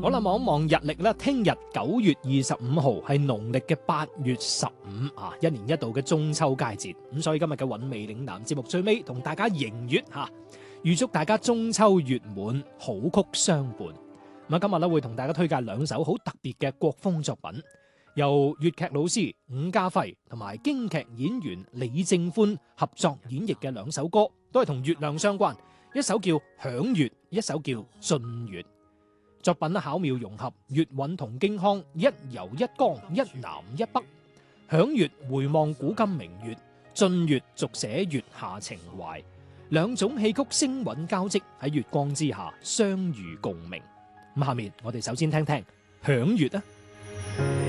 好啦，望一望日曆啦，聽日9月25號係農曆嘅8月15啊，一年一度嘅中秋佳節。咁所以今日嘅韻味嶺南節目最尾同大家迎月吓，預祝大家中秋月滿，好曲相伴。咁啊，今日咧會同大家推介兩首好特別嘅國風作品，由粵劇老師伍家輝同埋京劇演員李正歡合作演繹嘅兩首歌，都係同月亮相關。一首叫《響月》，一首叫《進月》。作品巧妙融合粵韻同京腔，一柔一剛，一南一北。響月回望古今明月，進月續寫月下情懷。兩種戲曲聲韻交織喺月光之下相遇共鳴。咁下面我哋首先聽聽響月啊。